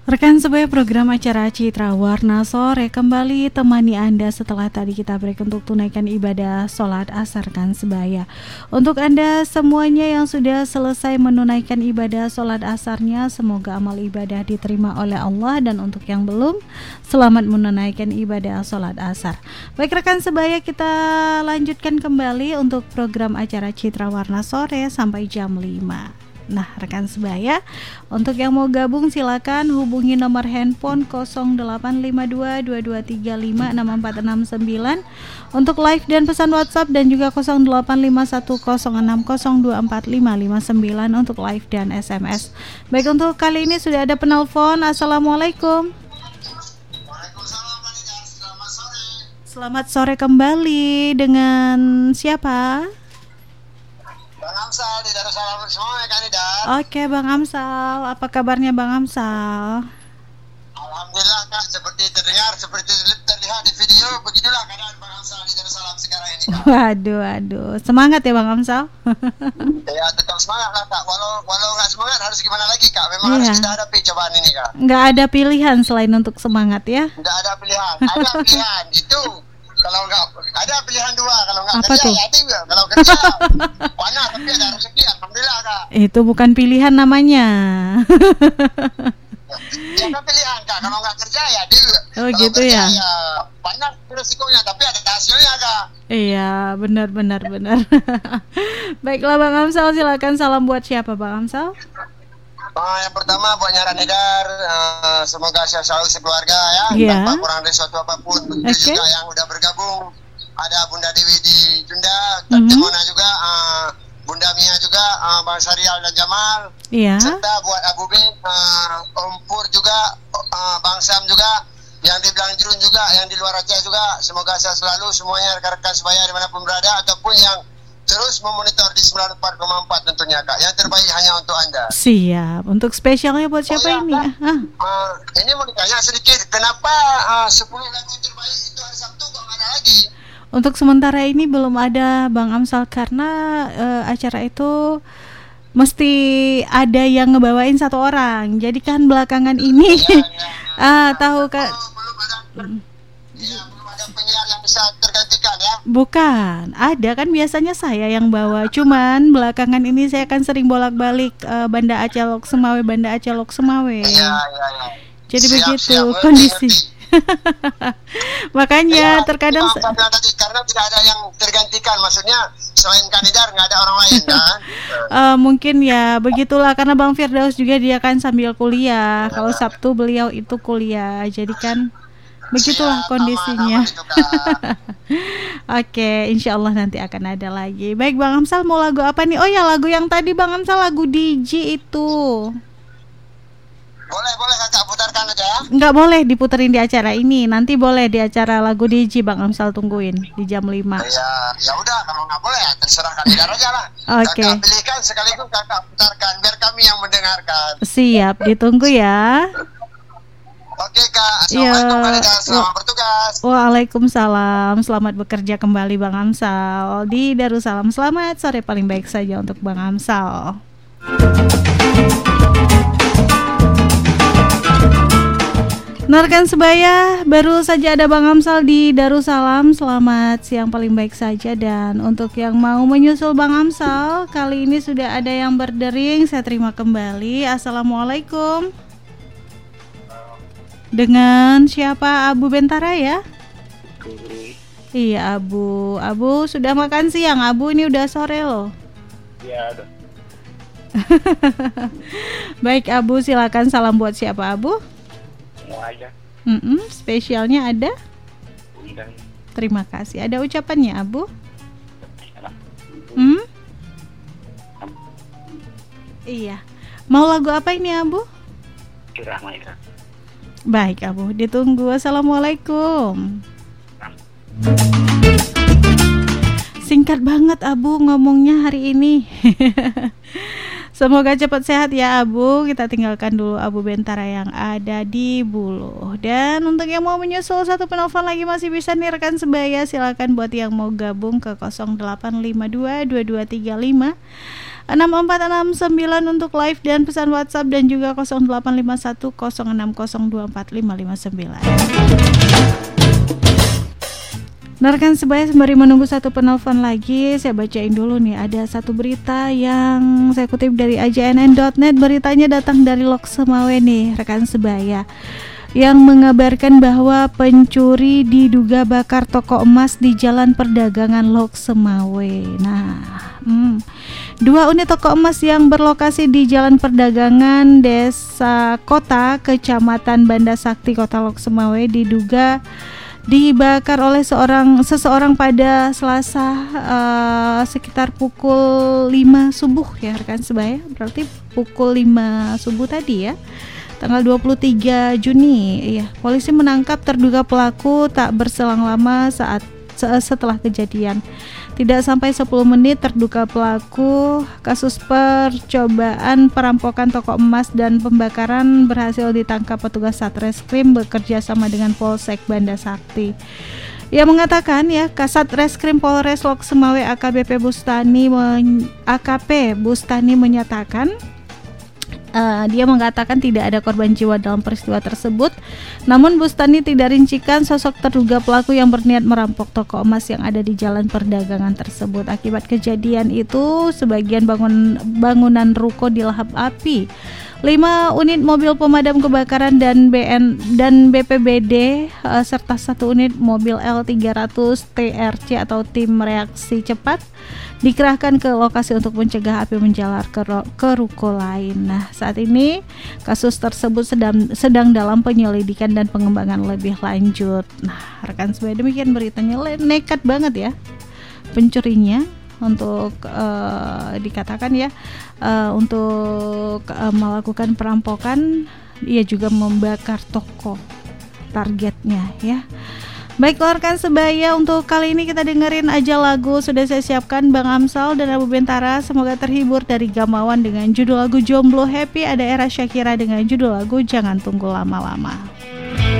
Rekan sebaya, program acara Citra Warna Sore kembali temani Anda setelah tadi kita break untuk tunaikan ibadah sholat asar kan sebaya. Untuk Anda semuanya yang sudah selesai menunaikan ibadah sholat asarnya, semoga amal ibadah diterima oleh Allah, dan untuk yang belum, selamat menunaikan ibadah sholat asar. Baik rekan sebaya, kita lanjutkan kembali untuk program acara Citra Warna Sore sampai jam 5. Nah rekan sebaya, untuk yang mau gabung silakan hubungi nomor handphone 085223566469 untuk live dan pesan WhatsApp, dan juga 085106024559 untuk live dan SMS. Baik, untuk kali ini sudah ada penelpon. Assalamualaikum. Selamat sore kembali, dengan siapa? Bang Amsal di Darussalam semua ya kandidat. Oke Bang Amsal, apa kabarnya Bang Amsal? Alhamdulillah Kak, seperti terdengar, seperti terlihat di video, begitulah keadaan Bang Amsal di Darussalam sekarang ini Kak. Waduh, semangat ya Bang Amsal. Ya tetap semangat lah Kak, walau nggak semangat harus gimana lagi Kak, memang harus kita hadapi cobaan ini Kak. Nggak ada pilihan selain untuk semangat ya? Nggak ada pilihan, ada pilihan itu. Kalau nggak ada pilihan dua, kalau nggak apa kerja tuh? ya tinggal. Kalau kerja banyak tapi ada rezeki, alhamdulillah Kak. Itu bukan pilihan namanya. Ya kan pilihan Kak, kalau nggak kerja ya tinggal. Oh kalau gitu kerja, ya? Banyak resikonya tapi ada hasilnya Kak. Iya, benar. Baiklah Bang Amsal, silakan salam buat siapa Bang Amsal? Yang pertama buat Nyaran Hidar, semoga sehat selalu sekeluarga ya, tanpa kurang dari suatu apapun. Begitu juga yang udah bergabung, ada Bunda Dewi di Junda, Temona juga, Bunda Mia juga, Bang Syarial dan Jamal, serta buat Abu Bin, Om Pur juga, Bang Sam juga, yang di Belangjerun juga, yang di luar Aceh juga. Semoga sehat selalu semuanya, rekan-rekan sebaya dimanapun berada, ataupun yang terus memonitor di 94,4 tentunya Kak. Yang terbaik hanya untuk Anda. Siap. Untuk spesialnya buat siapa ini? Ini mau ditanya sedikit, kenapa 10 lagu terbaik itu hari Sabtu kok nggak ada lagi? Untuk sementara ini belum ada Bang Amsal, karena acara itu mesti ada yang ngebawain satu orang. Jadi kan belakangan ini tahu Kak. Belum ada. Belum ada penyiar yang bisa tergantikan ya? Bukan, ada kan biasanya saya yang bawa. Cuman belakangan ini saya kan sering bolak-balik Banda Aceh Lok Semawe. Iya. Jadi begitu kondisi. Makanya terkadang karena tidak ada yang tergantikan, maksudnya selain kandidat nggak ada orang lain kan? Mungkin ya begitulah, karena Bang Firdaus juga dia kan sambil kuliah. Kalau Sabtu beliau itu kuliah, jadi kan begitulah kondisinya. Oke, insya Allah nanti akan ada lagi. Baik Bang Amsal, mau lagu apa nih? Oh ya, lagu yang tadi Bang Amsal, lagu DJ itu. Boleh Kakak putarkan aja ya? Nggak boleh diputerin di acara ini. Nanti boleh di acara lagu DJ Bang Amsal, tungguin di jam 5. Ya udah, kalau nggak boleh ya terserah kandidat aja lah. Oke. Kakak pilihkan sekaligus Kakak putarkan biar kami yang mendengarkan. Siap, ditunggu ya. Oke Kak, assalamualaikum kandidat, selamat bertugas. Waalaikumsalam, selamat bekerja kembali Bang Amsal di Darussalam. Selamat sore paling baik saja untuk Bang Amsal. Rekan sebaya, baru saja ada Bang Amsal di Darussalam. Selamat siang paling baik saja. Dan untuk yang mau menyusul Bang Amsal, kali ini sudah ada yang berdering. Saya terima kembali. Assalamualaikum. Dengan siapa? Abu Bentara ya? Iya Abu. Abu sudah makan siang Abu? Ini udah sore loh. Iya udah. Baik Abu, silakan salam buat siapa Abu? Mau aja. Spesialnya ada? Undang. Terima kasih. Ada ucapannya Abu? Iya. Mau lagu apa ini Abu? Kirahmaida. Baik Abu, ditunggu. Assalamualaikum. Singkat banget Abu ngomongnya hari ini. Semoga cepat sehat ya Abu. Kita tinggalkan dulu Abu Bentara yang ada di Buluh. Dan untuk yang mau menyusul satu penelpon lagi masih bisa nih rekan sebaya. Silakan buat yang mau gabung ke 0852 2235 6469 untuk live dan pesan WhatsApp, dan juga 0851 06024559. Rekan sebaya, sembari menunggu satu penelpon lagi, saya bacain dulu nih. Ada satu berita yang saya kutip dari ajnn.net. Beritanya datang dari Lok Semawe nih, rekan sebaya, yang mengabarkan bahwa pencuri diduga bakar toko emas di Jalan Perdagangan Lok Semawe. Nah, 2 unit toko emas yang berlokasi di Jalan Perdagangan Desa Kota, Kecamatan Banda Sakti, Kota Lok Semawe diduga dibakar oleh seseorang pada Selasa sekitar pukul 5 subuh ya rekan sebaya. Berarti pukul 5 subuh tadi ya, tanggal 23 Juni ya. Polisi menangkap terduga pelaku tak berselang lama setelah kejadian. Tidak sampai 10 menit terduga pelaku kasus percobaan perampokan toko emas dan pembakaran berhasil ditangkap petugas Satreskrim bekerja sama dengan Polsek Banda Sakti. Ia mengatakan ya, Kasat Reskrim Polres Lok Semawe AKP Bustani menyatakan dia mengatakan tidak ada korban jiwa dalam peristiwa tersebut. Namun Bustani tidak rincikan sosok terduga pelaku yang berniat merampok toko emas yang ada di Jalan Perdagangan tersebut. Akibat kejadian itu, sebagian bangunan ruko dilahap api. 5 unit mobil pemadam kebakaran dan BPBD serta 1 unit mobil L300 TRC atau tim reaksi cepat dikerahkan ke lokasi untuk mencegah api menjalar ke ruko lain. Nah, saat ini kasus tersebut sedang dalam penyelidikan dan pengembangan lebih lanjut. Nah, rekan sebaya, demikian beritanya. Nekat banget ya pencurinya untuk dikatakan ya untuk melakukan perampokan. Ia juga membakar toko targetnya ya. Baiklah rekan sebaya, untuk kali ini kita dengerin aja lagu. Sudah saya siapkan Bang Amsal dan Abu Bentara. Semoga terhibur dari Gamawan dengan judul lagu Jomblo Happy. Ada Era Syakira dengan judul lagu Jangan Tunggu Lama-Lama.